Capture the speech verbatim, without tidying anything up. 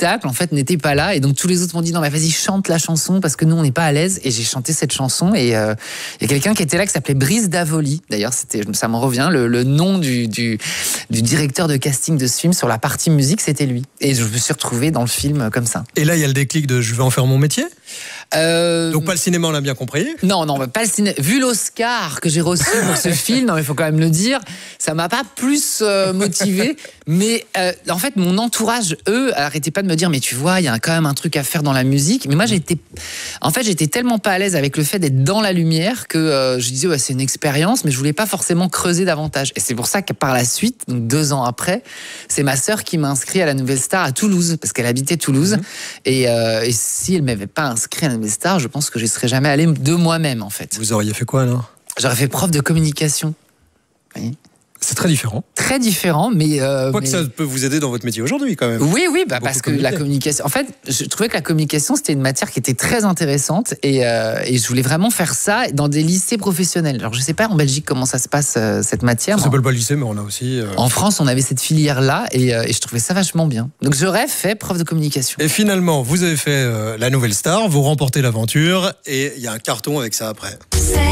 spectacle, en fait, n'était pas là. Et donc, tous les autres m'ont dit, non, mais vas-y, chante la chanson parce que nous, on n'est pas à l'aise. Et j'ai chanté cette chanson. Et il euh, y a quelqu'un qui était là qui s'appelait Brice Davoli. D'ailleurs, c'était, ça m'en revient. Le, le nom du, du, du directeur de casting de ce film sur la partie musique, c'était lui. Et je me suis retrouvé dans le film comme ça. Et là, il y a le déclic de je vais en faire mon métier. Euh... Donc pas le cinéma, on l'a bien compris. Non, non, pas le cinéma. Vu l'Oscar que j'ai reçu pour ce film, non, mais il faut quand même le dire, ça m'a pas plus euh, motivé. Mais euh, en fait, mon entourage, eux, arrêtaient pas de me dire, mais tu vois, il y a quand même un truc à faire dans la musique. Mais moi, j'étais, en fait, j'étais tellement pas à l'aise avec le fait d'être dans la lumière que euh, je disais, ouais, c'est une expérience, mais je voulais pas forcément creuser davantage. Et c'est pour ça que par la suite, donc deux ans après, c'est ma sœur qui m'a inscrit à la Nouvelle Star à Toulouse, parce qu'elle habitait Toulouse. Mmh. Et, euh, et si elle m'avait pas inscrit à la Nouvelle Star, je pense que je serais jamais allé de moi-même, en fait. Vous auriez fait quoi, alors ? J'aurais fait prof de communication. Oui. C'est très différent. Très différent, mais... Euh, Quoi mais... que ça peut vous aider dans votre métier aujourd'hui, quand même. Oui, oui, bah parce que la communication... En fait, je trouvais que la communication, c'était une matière qui était très intéressante et, euh, et je voulais vraiment faire ça dans des lycées professionnels. Alors, je sais pas en Belgique comment ça se passe, euh, cette matière. Ça s'appelle pas le lycée, mais on a aussi... Euh... En France, on avait cette filière-là et, euh, et je trouvais ça vachement bien. Donc, j'aurais fait prof de communication. Et finalement, vous avez fait euh, la Nouvelle Star, vous remportez l'aventure et il y a un carton avec ça après.